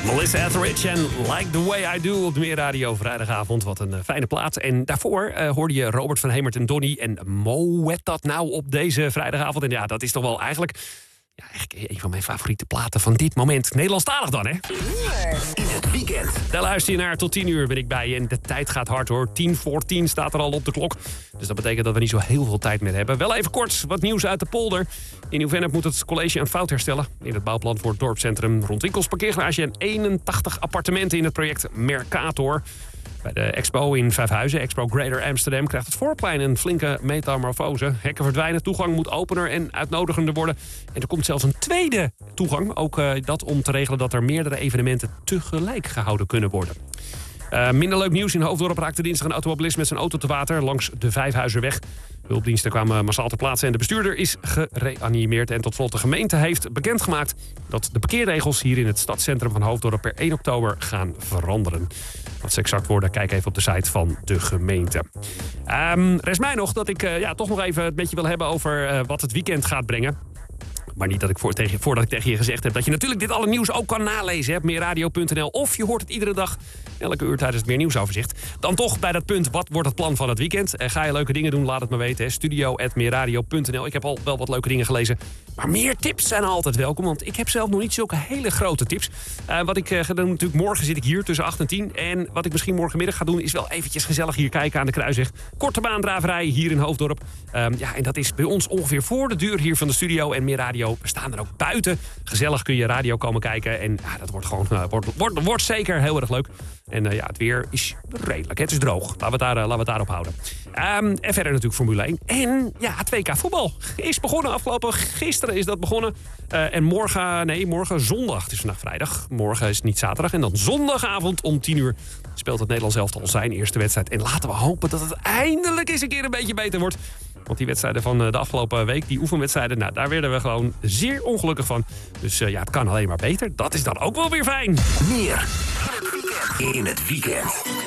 Melissa Etheridge en Like the Way I Do op de Meer Radio vrijdagavond. Wat een fijne plaat. En daarvoor hoorde je Robert van Hemert en Donnie en Moet dat nou op deze vrijdagavond. En ja, dat is toch wel eigenlijk een van mijn favoriete platen van dit moment. Nederlandstalig dan, hè? In het weekend. Daar luister je naar. Tot 10 uur ben ik bij je. En de tijd gaat hard, hoor. 10:10 staat er al op de klok. Dus dat betekent dat we niet zo heel veel tijd meer hebben. Wel even kort wat nieuws uit de polder. In Nieuw-Vennep moet het college een fout herstellen. In het bouwplan voor het dorpscentrum rond winkels, parkeergarage en 81 appartementen in het project Mercator. Bij de expo in Vijfhuizen, Expo Greater Amsterdam, krijgt het voorplein een flinke metamorfose. Hekken verdwijnen, toegang moet opener en uitnodigender worden. En er komt zelfs een tweede toegang. Ook dat om te regelen dat er meerdere evenementen tegelijk gehouden kunnen worden. Minder leuk nieuws. In Hoofddorp raakte dinsdag een automobilist met zijn auto te water langs de Vijfhuizerweg. Hulpdiensten kwamen massaal ter plaatse en de bestuurder is gereanimeerd. En tot slot de gemeente heeft bekendgemaakt dat de parkeerregels hier in het stadscentrum van Hoofddorp per 1 oktober gaan veranderen. Wat ze exact worden, kijk even op de site van de gemeente. Rest mij nog dat ik toch nog even het beetje wil hebben over wat het weekend gaat brengen. Maar niet dat ik voordat ik tegen je gezegd heb dat je natuurlijk dit alle nieuws ook kan nalezen op meerradio.nl. Of je hoort het iedere dag, elke uur tijdens het Meer Nieuwsoverzicht. Dan toch bij dat punt, wat wordt het plan van het weekend? Ga je leuke dingen doen, laat het me weten. Studio@meerradio.nl. Ik heb al wel wat leuke dingen gelezen. Maar meer tips zijn altijd welkom, want ik heb zelf nog niet zulke hele grote tips. Wat ik ga doen, natuurlijk morgen zit ik hier tussen 8 en 10. En wat ik misschien morgenmiddag ga doen, is wel eventjes gezellig hier kijken aan de Kruisweg. Korte baandraverij hier in Hoofddorp. En dat is bij ons ongeveer voor de deur hier van de studio en Meerradio. We staan er ook buiten. Gezellig kun je radio komen kijken. En dat wordt gewoon wordt zeker heel erg leuk. En het weer is redelijk. Het is droog. Laten we het daarop houden. En verder natuurlijk Formule 1. En het WK voetbal is begonnen. Afgelopen gisteren is dat begonnen. En morgen zondag. Het is vandaag vrijdag. Morgen is het niet zaterdag. En dan zondagavond om 10 uur speelt het Nederlands elftal zijn eerste wedstrijd. En laten we hopen dat het eindelijk eens een keer een beetje beter wordt. Want die wedstrijden van de afgelopen week, die oefenwedstrijden, daar werden we gewoon zeer ongelukkig van. Dus het kan alleen maar beter. Dat is dan ook wel weer fijn. Meer in het weekend.